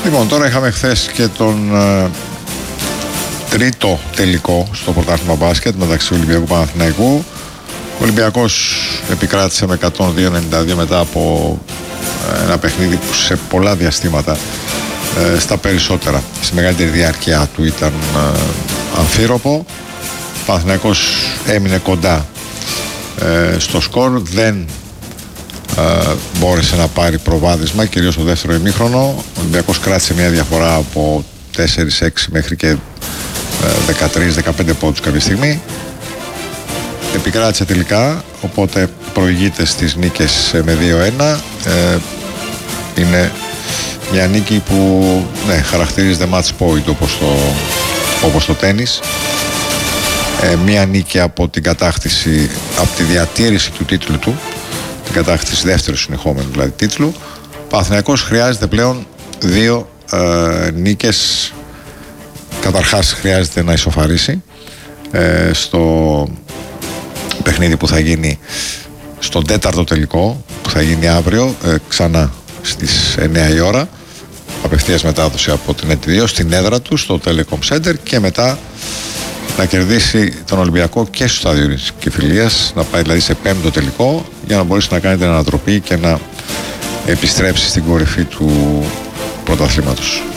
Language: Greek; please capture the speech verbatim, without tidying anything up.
Λοιπόν, τώρα είχαμε χθες και τον ε, τρίτο τελικό στο πρωτάθλημα μπάσκετ μεταξύ Ολυμπιακού και Παναθηναϊκού. Ο Ολυμπιακός επικράτησε με εκατόν δύο ενενήντα δύο μετά από ε, ένα παιχνίδι που σε πολλά διαστήματα, ε, στα περισσότερα, στη μεγαλύτερη διάρκεια του ήταν ε, αμφίροπο. Ο Παναθηναϊκός έμεινε κοντά ε, στο σκορ, δεν ε, μπόρεσε να πάρει προβάδισμα, κυρίως στο δεύτερο ημίχρονο. Ο Ολυμπιακός κράτησε μια διαφορά από τέσσερα έξι μέχρι και δεκατρία δεκαπέντε πόντους κάποια στιγμή. Επικράτησε τελικά, οπότε προηγείται στις νίκες με δύο ένα. Ε, είναι μια νίκη που ναι, χαρακτηρίζεται match point όπως το, όπως το τένις. Ε, μια νίκη από την κατάκτηση, από τη διατήρηση του τίτλου του, την κατάκτηση δεύτερου συνεχόμενου δηλαδή τίτλου. Ο Παναθηναϊκός χρειάζεται πλέον δύο ε, νίκες. Καταρχάς χρειάζεται να ισοφαρίσει ε, στο παιχνίδι που θα γίνει στον τέταρτο τελικό, που θα γίνει αύριο ε, ξανά στις εννιά η ώρα, απευθείας μετάδοση από την ΕΤ δύο στην έδρα του στο Telecom Center, και μετά να κερδίσει τον Ολυμπιακό και στο στάδιο της Κηφιλίας, να πάει δηλαδή σε πέμπτο τελικό, για να μπορέσει να κάνει την ανατροπή και να επιστρέψει στην κορυφή του πρωταθλήματος.